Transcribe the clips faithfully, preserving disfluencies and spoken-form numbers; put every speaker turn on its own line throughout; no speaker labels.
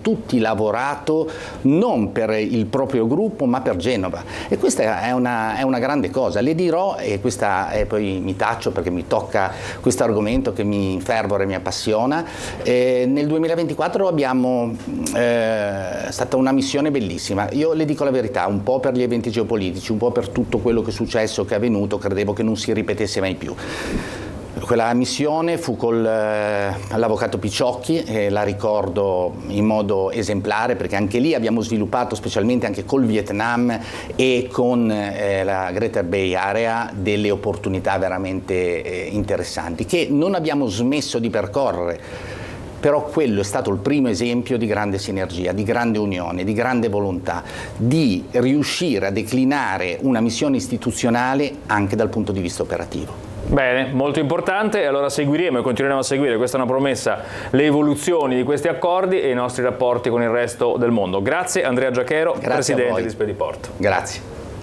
tutti lavorato non per il proprio gruppo ma per Genova, e questa è una, è una grande cosa. Le dirò, e questa e poi mi taccio perché mi tocca questo argomento che mi infervora e mi appassiona. Eh, nel duemilaventiquattro abbiamo eh, stata una missione bellissima. Io le dico la verità, un po' per gli eventi geopolitici, un po' per tutto quello che è successo, che è avvenuto, credevo che non si ripetesse mai più. Quella missione fu con l'avvocato Picciocchi, e la ricordo in modo esemplare perché anche lì abbiamo sviluppato, specialmente anche col Vietnam e con eh, la Greater Bay Area, delle opportunità veramente eh, interessanti che non abbiamo smesso di percorrere. Però quello è stato il primo esempio di grande sinergia, di grande unione, di grande volontà, di riuscire a declinare una missione istituzionale anche dal punto di vista operativo.
Bene, molto importante, e allora seguiremo e continueremo a seguire, questa è una promessa, le evoluzioni di questi accordi e i nostri rapporti con il resto del mondo. Grazie Andrea Giachero,
Grazie
Presidente di Spediporto.
Grazie.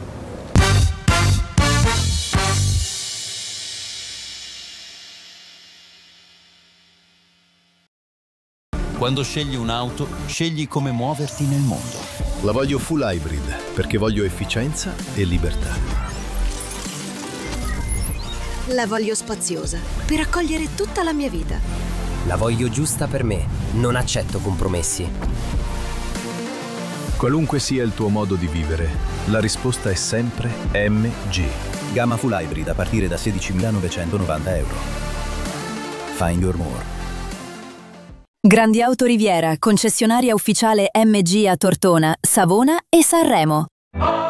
Quando scegli un'auto, scegli come muoverti nel mondo.
La voglio full hybrid perché voglio efficienza e libertà.
La voglio spaziosa per accogliere tutta la mia vita.
La voglio giusta per me, non accetto compromessi.
Qualunque sia il tuo modo di vivere, la risposta è sempre M G.
Gamma full hybrid a partire da sedicimilanovecentonovanta euro. Find your more.
Grandi Auto Riviera, concessionaria ufficiale M G a Tortona, Savona e Sanremo.